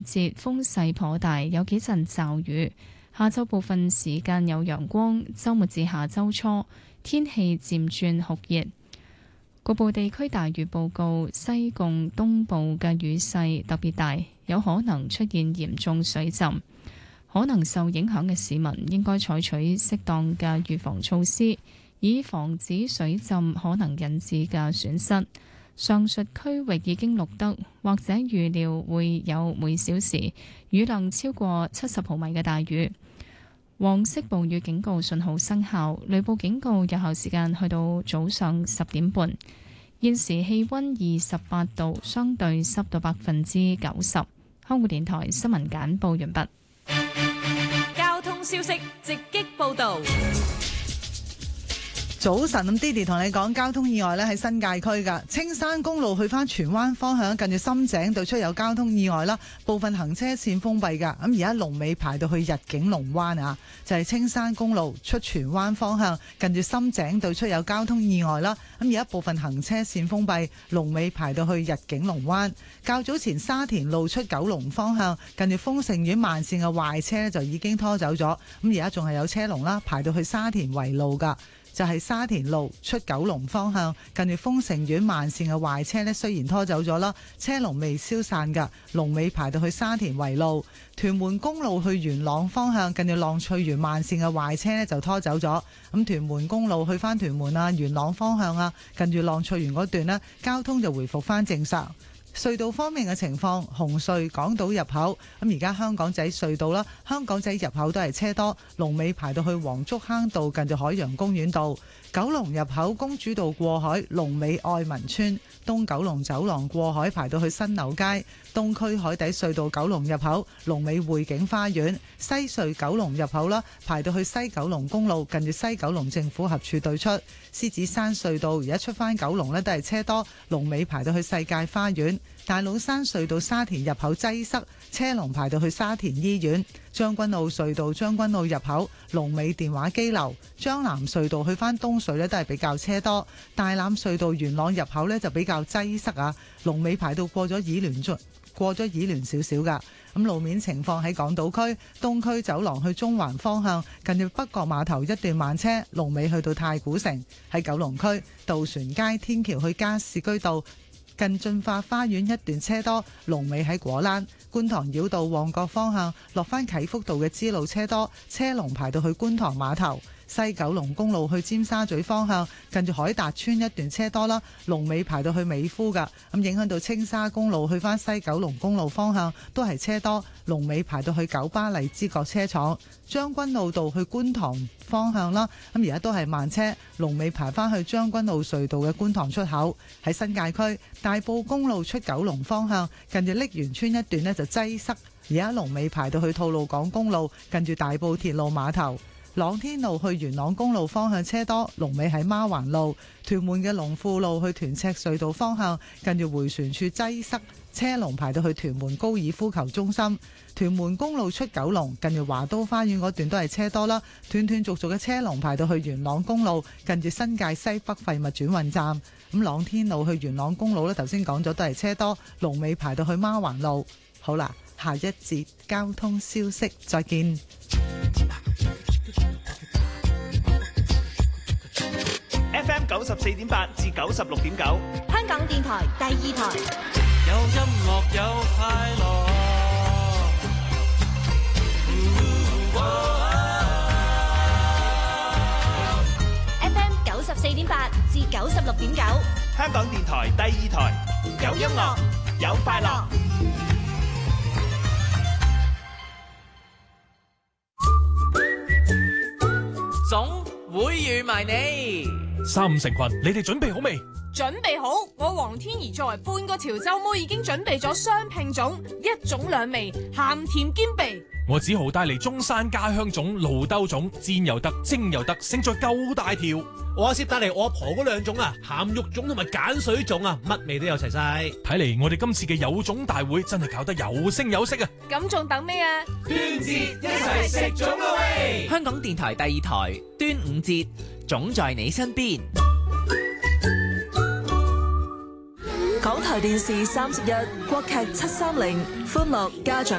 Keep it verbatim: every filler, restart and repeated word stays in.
節風勢頗大，有幾陣驟雨。下晝部分時間有陽光，週末至下週初天氣漸轉酷熱。局部地區大雨報告，西貢東部嘅雨勢特別大，有可能出現嚴重水浸。可能受影響嘅市民應該採取適當嘅預防措施，以防止水浸可能引致嘅損失。上述區域已經錄得或者預料會有每小時雨量超過七十毫米嘅大雨。黃色暴雨警告信號生效，雷暴警告有效時間去到早上十點半。現時氣溫二十八度，相對濕度百分之九十。香港電台新聞簡報完畢。 交通消息直擊報道。 早晨，咁 Didi 同你講交通意外咧，喺新界區噶青山公路去翻荃灣方向，近住深井對出有交通意外啦，部分行車線封閉噶。咁而家龍尾排到去日景龍灣啊，就係、是、青山公路出荃灣方向，近住深井對出有交通意外啦。咁而家部分行車線封閉，龍尾排到去日景龍灣。較早前沙田路出九龍方向，近住豐盛苑慢線嘅壞車就已經拖走咗。咁而家仲係有車龍啦，排到去沙田圍路噶。就係沙田路出九龍方向，近住豐盛苑慢線嘅壞車呢，雖然拖走咗啦，車龍未消散㗎，龍尾排到去沙田圍路。屯門公路去元朗方向，近住浪翠園慢線嘅壞車呢，就拖走咗。咁屯門公路去返屯門啊、元朗方向啊，近住浪翠園嗰段呢，交通就回復返正常。隧道方面嘅情況，紅隧港島入口，咁而家香港仔隧道啦，香港仔入口都係車多，龍尾排到去黃竹坑道近住海洋公園道。九龍入口公主道過海，龍尾愛民村。東九龍走廊過海排到去新樓街。東區海底隧道九龍入口，龍尾匯景花園。西隧九龍入口啦，排到去西九龍公路近住西九龍政府合署對出。獅子山隧道而家出返九龍呢，都係車多，龍尾排到去世界花園。大老山隧道沙田入口擠塞，車龍排到去沙田醫院。將軍澳隧道將軍澳入口，龍尾電話機樓。將南隧道去返東隧呢，都係比較車多。大欖隧道元朗入口呢，就比較擠塞啊，龍尾排到過咗議聯出過咗議聯少少噶。咁路面情況喺港島區東區走廊去中環方向，近住北角碼頭一段慢車，龍尾去到太古城。喺九龍區渡船街天橋去加士居道，近駿發花園一段車多，龍尾喺果欄。觀塘繞道旺角方向落返啟福道嘅支路車多，車龍排到去觀塘碼頭。西九龍公路去尖沙咀方向，近住海達村一段車多啦，龍尾排到去美孚噶，咁影響到青沙公路去返西九龍公路方向都係車多，龍尾排到去九巴荔枝角車廠。將軍澳道去觀塘方向啦，咁而家都係慢車，龍尾排返去將軍澳隧道嘅觀塘出口。喺新界區大埔公路出九龍方向，近住瀝源村一段呢就擠塞，而家龍尾排到去吐露港公路，近住大埔鐵路碼頭。朗天路去元朗公路方向車多，龍尾喺孖環路。屯門嘅龍富路去屯赤隧道方向，近住迴旋處擠塞，車龍排到去屯門高爾夫球中心。屯門公路出九龍，近住華都花園嗰段都係車多啦，斷斷續續嘅車龍排到去元朗公路，近住新界西北廢物轉運站。咁朗天路去元朗公路呢，頭先講咗都係車多，龍尾排到去孖環路。好啦，下一節交通消息，再見。 F M 九十四點八至九十六點九， 香港電台第二台。 有音樂有快樂，嗯哦、 F M 九十四點八至九十六點九， 香港電台第二台。有音樂，有快樂。 總會預埋你。 三五成群，你哋準備好未？ 準備好，我黃天怡作為半個潮州妹，已經準備咗雙拼粽，一種兩味，鹹甜兼備。 我只好帶嚟中山家鄉粽、露兜粽，煎又得，蒸又得，勝在夠大條。 我阿攝帶嚟我阿婆嗰兩種啊，鹹肉粽同埋鹼水粽啊，乜味都有齊晒。 睇嚟我哋今次嘅有粽大會真係搞得有聲有色啊！ 咁仲等咩啊？ 端節一齊食粽啦喂！ 香港電台第二台端午節，粽在你身邊。 港台電視三十一，國劇七三零，歡樂家長